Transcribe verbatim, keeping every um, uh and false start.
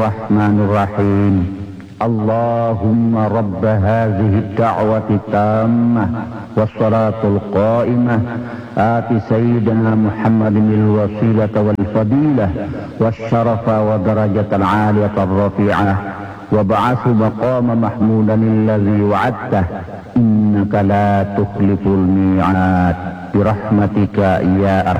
الرحمن الرحيم. اللهم رب هذه الدعوة التامة والصلاة القائمة آت سيدنا محمد الوسيلة والفضيلة والشرف ودرجة العالية الرفيعة وابعث مقام محمودا الذي وعدته إنك لا تخلف الميعاد برحمتك يا أرحم